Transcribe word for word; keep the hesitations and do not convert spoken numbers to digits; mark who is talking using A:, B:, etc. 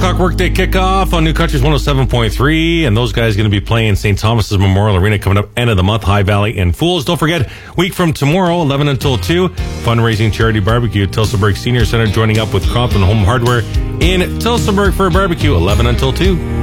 A: o'clock workday kickoff on New Country's one oh seven point three. And those guys going to be playing Saint Thomas's Memorial Arena coming up end of the month, High Valley and Fools. Don't forget, week from tomorrow, eleven until two, fundraising charity barbecue at Tillsonburg Senior Center, joining up with Crompton Home Hardware in Tillsonburg for a barbecue, eleven until two.